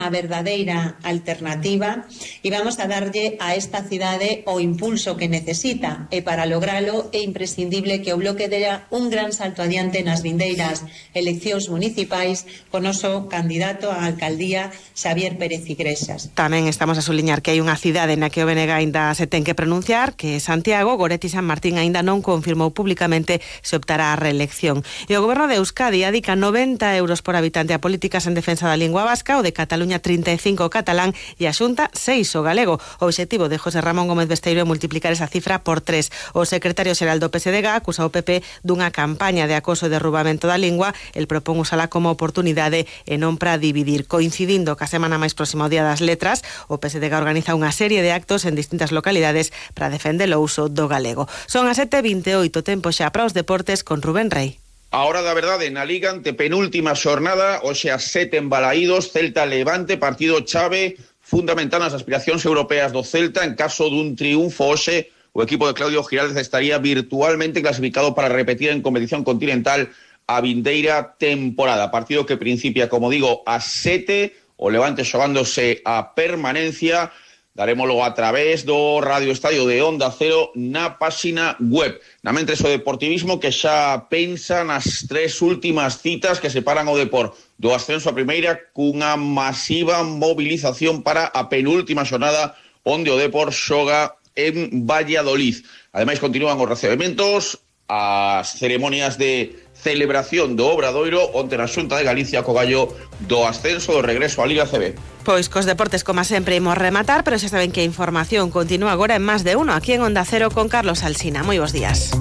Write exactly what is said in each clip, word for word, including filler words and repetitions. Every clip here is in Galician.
a verdadeira alternativa e vamos a darlle a esta cidade o impulso que necesita, e para logralo é imprescindible que o Bloque dera un gran salto adiante nas vindeiras eleccións municipais co noso candidato á alcaldía Xavier Pérez Igrexas. Tamén estamos a suliñar que hai unha cidade na que o B N G aínda se ten que pronunciar, que é Santiago. Goretti San Martín aínda non confirmou públicamente se optará á reelección. E o Goberno de Euskadi adica noventa euros por habitante a políticas en defensa da lingua vasca, o de Cataluña trinta e cinco o catalán e a Xunta seis o galego. O obxectivo de José Ramón Gómez Besteiro é multiplicar esa cifra por tres. O secretario xeral do P S D G acusa o P P dunha campaña de acoso e derrubamento da lingua. El propón usala como oportunidade e non para dividir. Coincidindo ca semana máis próxima ao Día das Letras, o P S D G organiza unha serie de actos en distintas localidades para defender o uso do galego. Son as sete e vinte e oito, tempo xa para os deportes con Rubén Rei. A hora da verdade na Liga, ante penúltima xornada, hoxe a sete embalaídos, Celta Levante, partido chave fundamental nas aspiracións europeas do Celta. En caso dun triunfo hoxe, o equipo de Claudio Giraldez estaría virtualmente clasificado para repetir en competición continental a vindeira temporada. Partido que principia, como digo, a sete, o Levante xogándose a permanencia. Darémoslo a través do Radio Estadio de Onda Cero na páxina web. Na mentres o Deportivismo, que xa pensa nas tres últimas citas que separan o Depor do ascenso a primeira, cunha masiva movilización para a penúltima xornada onde o Depor xoga en Valladolid. Ademais, continúan os recebementos, as ceremonias de celebración do Obradoiro onte na Xunta de Galicia co gallo do ascenso do regreso á Liga C B. Pois cos deportes, como sempre, imos rematar, pero xa saben que a información continúa agora en Más de Uno, aquí en Onda Cero con Carlos Alsina. Moi bons días.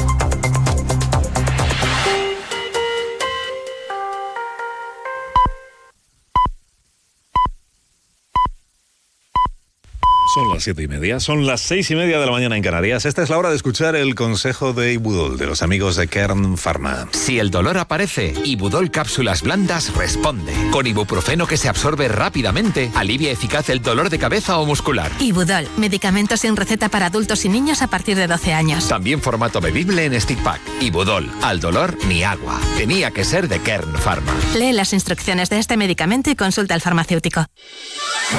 Son las siete y media, son las seis y media de la mañana en Canarias. Esta es la hora de escuchar el consejo de Ibudol, de los amigos de Kern Pharma. Si el dolor aparece, Ibudol Cápsulas Blandas responde. Con ibuprofeno que se absorbe rápidamente, alivia eficaz el dolor de cabeza o muscular. Ibudol, medicamento sin receta para adultos y niños a partir de doce años. También formato bebible en stick pack. Ibudol, al dolor ni agua. Tenía que ser de Kern Pharma. Lee las instrucciones de este medicamento y consulta al farmacéutico.